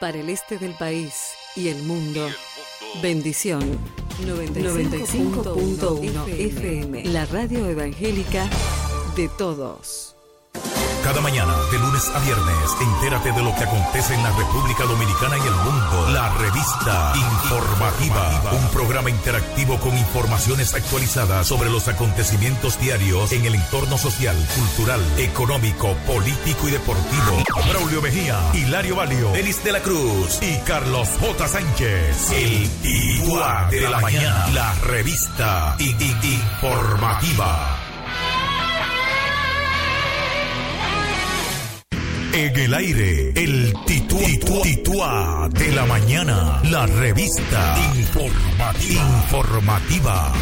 Para el este del país y el mundo, bendición 95.1 FM, la radio evangélica de todos. Cada mañana, de lunes a viernes, entérate de lo que acontece en la República Dominicana y el mundo. La Revista Informativa, un programa interactivo con informaciones actualizadas sobre los acontecimientos diarios en el entorno social, cultural, económico, político y deportivo. Braulio Mejía, Hilario Valio, Denis de la Cruz y Carlos J. Sánchez. El Tituá de la mañana. La Revista Informativa. En el aire, el Tituá de la mañana, la revista informativa.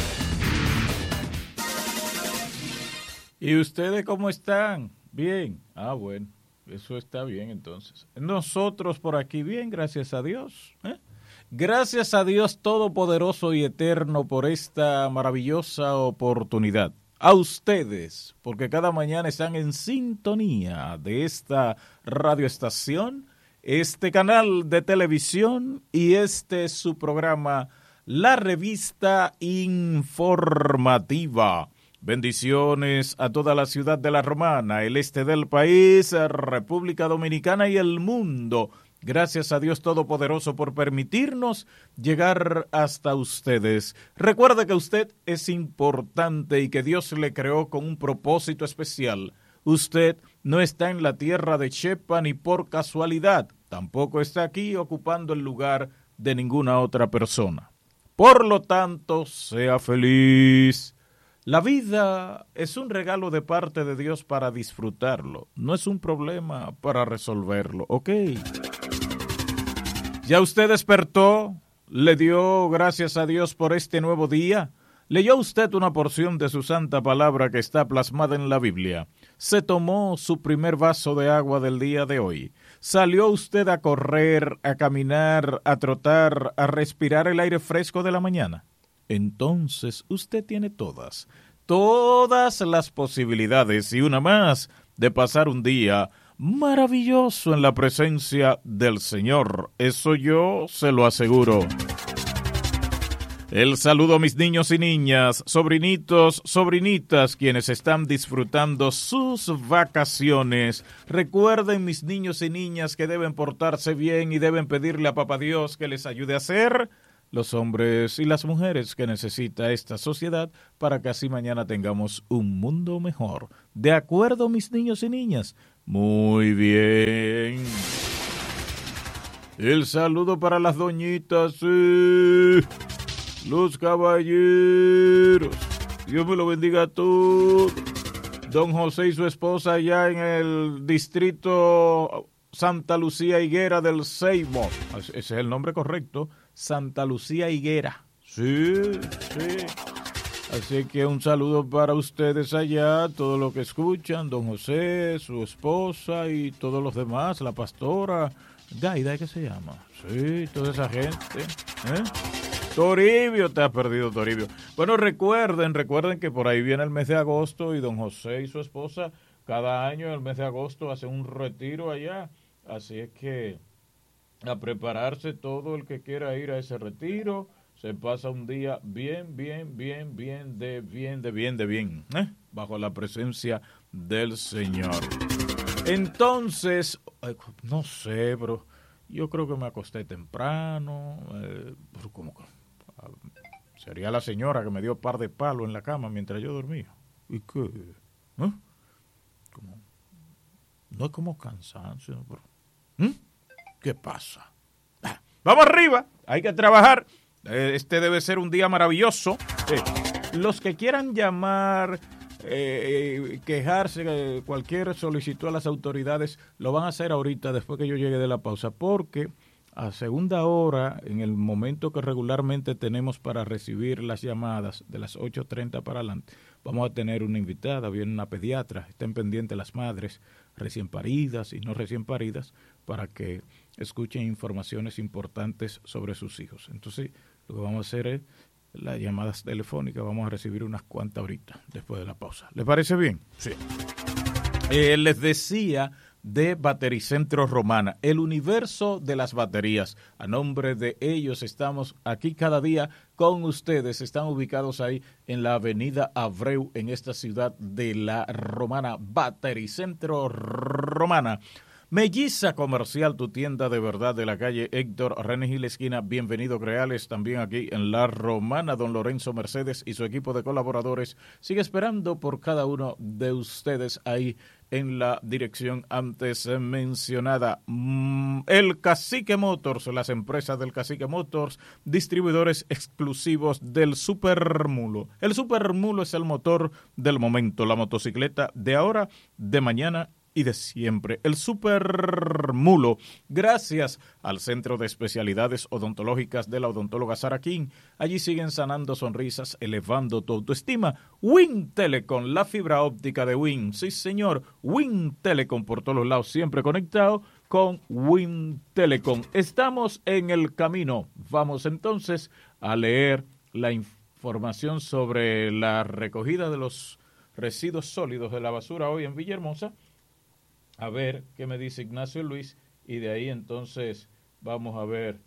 ¿Y ustedes cómo están? Bien. Bueno, eso está bien entonces. Nosotros por aquí bien, gracias a Dios. Gracias a Dios Todopoderoso y Eterno por esta maravillosa oportunidad. A ustedes, porque cada mañana están en sintonía de esta radioestación, este canal de televisión y este es su programa, La Revista Informativa. Bendiciones a toda la ciudad de La Romana, el este del país, República Dominicana y el mundo. Gracias a Dios Todopoderoso por permitirnos llegar hasta ustedes. Recuerde que usted es importante y que Dios le creó con un propósito especial. Usted no está en la tierra de Chepa ni por casualidad. Tampoco está aquí ocupando el lugar de ninguna otra persona. Por lo tanto, sea feliz. La vida es un regalo de parte de Dios para disfrutarlo. No es un problema para resolverlo, ¿ok? ¿Ya usted despertó? ¿Le dio gracias a Dios por este nuevo día? ¿Leyó usted una porción de su santa palabra que está plasmada en la Biblia? ¿Se tomó su primer vaso de agua del día de hoy? ¿Salió usted a correr, a caminar, a trotar, a respirar el aire fresco de la mañana? Entonces usted tiene todas las posibilidades y una más de pasar un día maravilloso en la presencia del Señor. Eso yo se lo aseguro. El saludo a mis niños y niñas, sobrinitos, sobrinitas, quienes están disfrutando sus vacaciones. Recuerden, mis niños y niñas, que deben portarse bien y deben pedirle a Papá Dios que les ayude a ser los hombres y las mujeres que necesita esta sociedad para que así mañana tengamos un mundo mejor. ¿De acuerdo, mis niños y niñas? Muy bien. El saludo para las doñitas, sí. Los caballeros. Dios me lo bendiga a todos. Don José y su esposa allá en el distrito Santa Lucía Higuera del Ceibo. Ese es el nombre correcto. Santa Lucía Higuera. Sí. Así que un saludo para ustedes allá, todos los que escuchan, don José, su esposa y todos los demás, la pastora, Gaida, ¿qué se llama? Sí, toda esa gente. Toribio, te has perdido, Toribio. Bueno, recuerden que por ahí viene el mes de agosto y don José y su esposa cada año en el mes de agosto hacen un retiro allá. Así es que a prepararse todo el que quiera ir a ese retiro. Se pasa un día bien, bajo la presencia del Señor. Entonces, no sé, pero yo creo que me acosté temprano. Sería la señora que me dio un par de palos en la cama mientras yo dormía. ¿Y qué? No es como cansancio, pero ¿qué pasa? Vamos arriba, hay que trabajar. Este debe ser un día maravilloso. Los que quieran llamar, quejarse, cualquier solicitud a las autoridades, lo van a hacer ahorita después que yo llegue de la pausa, porque a segunda hora, en el momento que regularmente tenemos para recibir las llamadas de las 8:30 para adelante, vamos a tener una invitada, viene una pediatra, estén pendientes las madres recién paridas y no recién paridas, para que escuchen informaciones importantes sobre sus hijos. Entonces, lo que vamos a hacer es las llamadas telefónicas, vamos a recibir unas cuantas ahorita, después de la pausa. ¿Les parece bien? Sí. Les decía, de Batericentro Romana, el universo de las baterías. A nombre de ellos estamos aquí cada día con ustedes. Están ubicados ahí en la avenida Abreu, en esta ciudad de La Romana. Batericentro Romana. Melliza Comercial, tu tienda de verdad de la calle Héctor René Gil esquina Bienvenido Creales, también aquí en La Romana. Don Lorenzo Mercedes y su equipo de colaboradores sigue esperando por cada uno de ustedes ahí en la dirección antes mencionada. El Cacique Motors, las empresas del Cacique Motors, distribuidores exclusivos del Supermulo. El Supermulo es el motor del momento, la motocicleta de ahora, de mañana y de siempre. El Supermulo, gracias al Centro de Especialidades Odontológicas de la odontóloga Sara King. Allí siguen sanando sonrisas, elevando tu autoestima. Win Telecom, la fibra óptica de Win. Sí, señor, Win Telecom por todos los lados, siempre conectado con Win Telecom. Estamos en el camino. Vamos entonces a leer la información sobre la recogida de los residuos sólidos de la basura hoy en Villahermosa. A ver qué me dice Ignacio Luis, y de ahí entonces vamos a ver,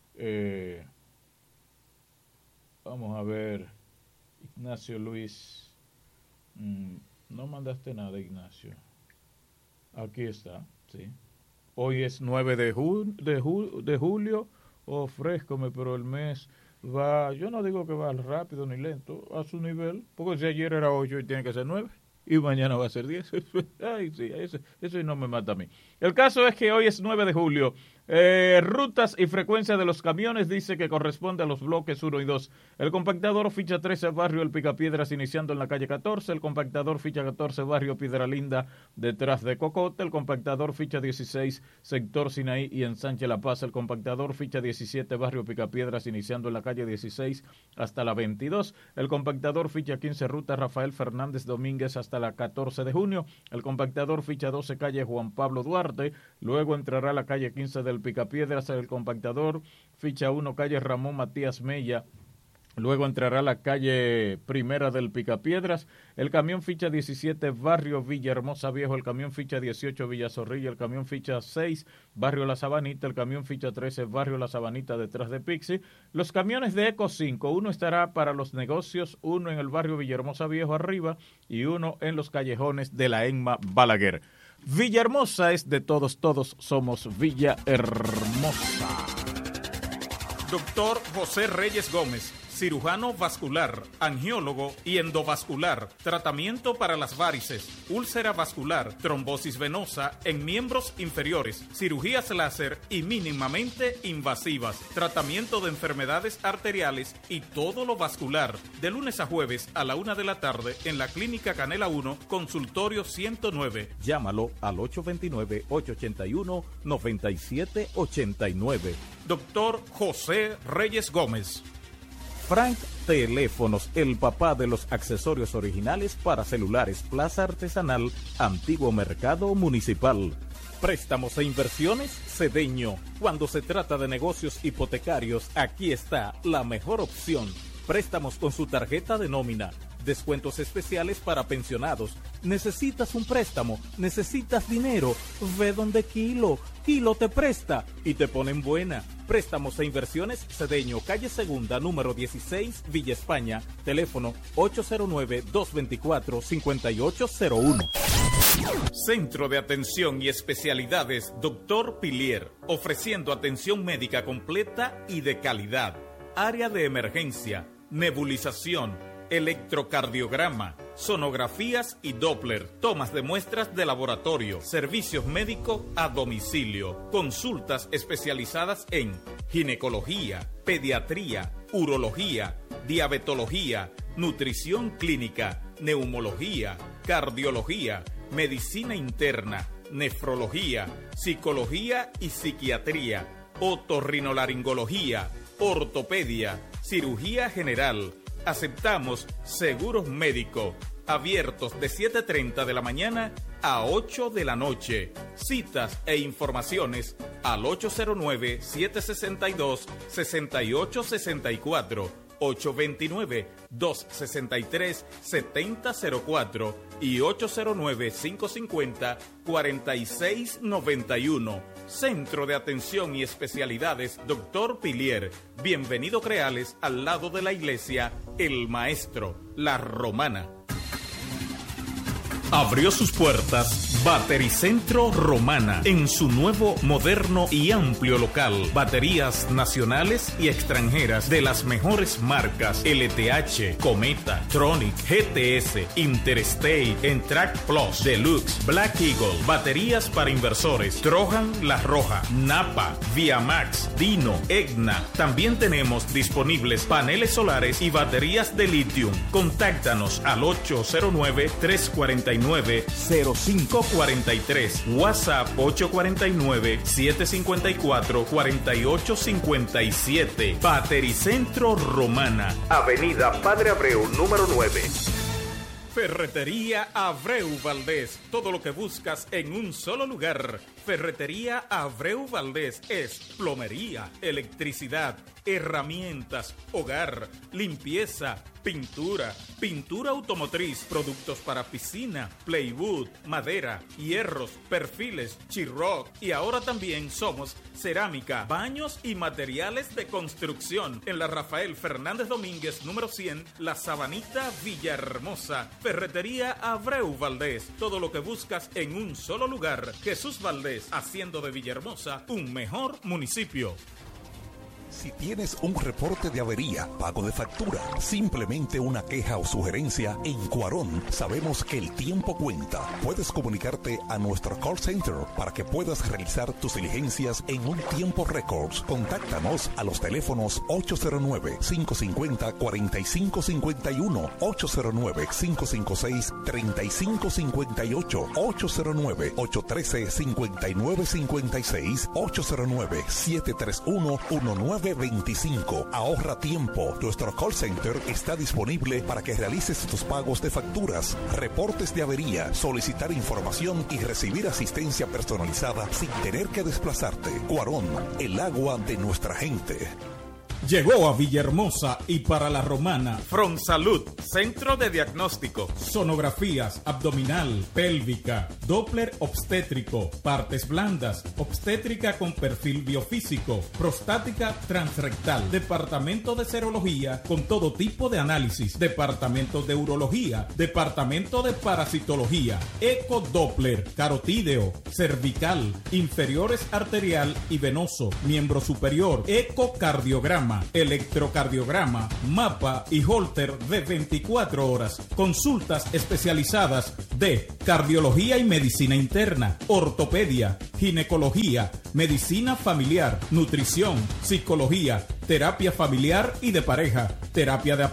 Ignacio Luis, no mandaste nada, Ignacio. Aquí está, sí. Hoy es 9 de julio, ofrézcome, pero el mes va, yo no digo que va rápido ni lento, a su nivel, porque si ayer era 8 y tiene que ser 9. Y mañana va a ser 10. Ay, sí, eso no me mata a mí. El caso es que hoy es 9 de julio. Rutas y frecuencia de los camiones dice que corresponde a los bloques 1 y 2. El compactador ficha 13 barrio El Picapiedras iniciando en la calle 14. El compactador ficha 14 barrio Piedra Linda detrás de Cocote. El compactador ficha 16 sector Sinaí y ensanche La Paz. El compactador ficha 17 barrio Picapiedras iniciando en la calle 16 hasta la 22. El compactador ficha 15 ruta Rafael Fernández Domínguez hasta la 14 de junio. El compactador ficha 12 calle Juan Pablo Duarte. Luego entrará la calle 15 del Picapiedras. El compactador ficha 1 calle Ramón Matías Mella. Luego entrará la calle primera del Picapiedras. El camión ficha 17 barrio Villahermosa Viejo. El camión ficha 18 Villa Zorrilla. El camión ficha 6 barrio La Sabanita. El camión ficha 13 barrio La Sabanita detrás de Pixi. Los camiones de Eco 5, uno estará para los negocios, uno en el barrio Villahermosa Viejo arriba y uno en los callejones de la Emma Balaguer. Villahermosa es de todos, todos somos Villahermosa. Doctor José Reyes Gómez, cirujano vascular, angiólogo y endovascular, tratamiento para las varices, úlcera vascular, trombosis venosa en miembros inferiores, cirugías láser y mínimamente invasivas, tratamiento de enfermedades arteriales y todo lo vascular, de lunes a jueves a la 1 de la tarde en la Clínica Canela 1, Consultorio 109. Llámalo al 829-881-9789. Doctor José Reyes Gómez. Frank Teléfonos, el papá de los accesorios originales para celulares, Plaza Artesanal, Antiguo Mercado Municipal. Préstamos e inversiones, Cedeño. Cuando se trata de negocios hipotecarios, aquí está la mejor opción. Préstamos con su tarjeta de nómina. Descuentos especiales para pensionados. ¿Necesitas un préstamo? ¿Necesitas dinero? Ve donde Kilo. Kilo te presta y te ponen buena. Préstamos e inversiones, Cedeño, calle Segunda, número 16, Villa España. Teléfono 809-224-5801. Centro de Atención y Especialidades Dr. Pilier, ofreciendo atención médica completa y de calidad. Área de emergencia, nebulización, electrocardiograma, sonografías y Doppler, tomas de muestras de laboratorio, servicios médicos a domicilio, consultas especializadas en ginecología, pediatría, urología, diabetología, nutrición clínica, neumología, cardiología, medicina interna, nefrología, psicología y psiquiatría, otorrinolaringología, ortopedia, cirugía general. Aceptamos seguros médicos, abiertos de 7:30 de la mañana a 8 de la noche. Citas e informaciones al 809-762-6864 829-263-7004 y 809-550-4691. Centro de Atención y Especialidades Dr. Pilier. Bienvenido Creales, al lado de la iglesia El Maestro, La Romana. Abrió sus puertas Batericentro Romana en su nuevo, moderno y amplio local. Baterías nacionales y extranjeras de las mejores marcas: LTH, Cometa, Tronic, GTS, Interstate, Entrac Plus, Deluxe, Black Eagle. Baterías para inversores: Trojan, La Roja, Napa, Viamax, Dino, Egna. También tenemos disponibles paneles solares y baterías de litio. Contáctanos al 809-349-0543, WhatsApp 849-754-4857. Batericentro Romana, Avenida Padre Abreu, número 9. Ferretería Abreu Valdés. Todo lo que buscas en un solo lugar. Ferretería Abreu Valdés es plomería, electricidad, herramientas, hogar, limpieza, pintura, pintura automotriz, productos para piscina, plywood, madera, hierros, perfiles, Chiroc, y ahora también somos cerámica, baños y materiales de construcción. En la Rafael Fernández Domínguez, número 100, La Sabanita, Villahermosa. Ferretería Abreu Valdés. Todo lo que buscas en un solo lugar. Jesús Valdés, haciendo de Villahermosa un mejor municipio. Si tienes un reporte de avería, pago de factura, simplemente una queja o sugerencia, en Cuarón sabemos que el tiempo cuenta. Puedes comunicarte a nuestro call center para que puedas realizar tus diligencias en un tiempo récord. Contáctanos a los teléfonos 809-550-4551, 809-556-3558, 809-813-5956, 809-731-1925. Ahorra tiempo. Nuestro call center está disponible para que realices tus pagos de facturas, reportes de avería, solicitar información y recibir asistencia personalizada sin tener que desplazarte. Cuarón, el agua de nuestra gente. Llegó a Villahermosa y para La Romana Fronsalud, Centro de Diagnóstico, sonografías abdominal, pélvica, Doppler obstétrico, partes blandas, obstétrica con perfil biofísico, prostática transrectal, departamento de serología con todo tipo de análisis, departamento de urología, departamento de parasitología, eco Doppler, carotídeo, cervical, inferiores arterial y venoso, miembro superior, ecocardiograma, electrocardiograma, mapa y holter de 24 horas. Consultas especializadas de cardiología y medicina interna, ortopedia, ginecología, medicina familiar, nutrición, psicología, terapia familiar y de pareja, terapia de